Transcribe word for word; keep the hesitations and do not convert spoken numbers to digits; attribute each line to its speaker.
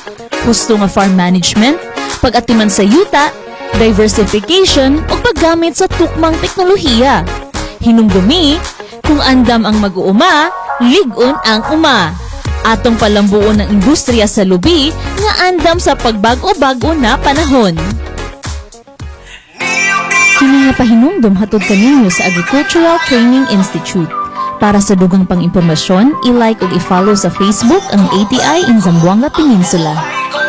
Speaker 1: Husto nga farm management, pag-atiman sa yuta, diversification o paggamit sa tukmang teknolohiya. Hinumdumi, kung andam ang mag-uuma, ligon ang uma. Atong palambuon ng industriya sa lubi nga andam sa pagbago-bago na panahon. Kini nga pahinumdum hatod kaninyo sa Agricultural Training Institute. Para sa dugang pang impormasyon, i-like o i-follow sa Facebook ang A T I in Zamboanga Peninsula.